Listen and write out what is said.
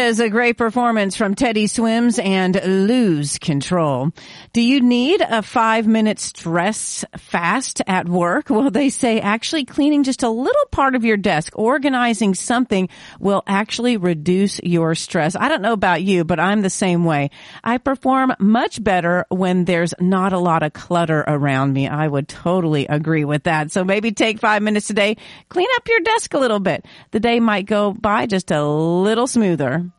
is a great performance from Teddy Swims and Lose Control. Do you need a 5-minute stress fast at work? Well, they say actually cleaning just a little part of your desk, organizing something will actually reduce your stress. I don't know about you, but I'm the same way. I perform much better when there's not a lot of clutter around me. I would totally agree with that. So maybe take 5 minutes today, clean up your desk a little bit. The day might go by just a little smoother.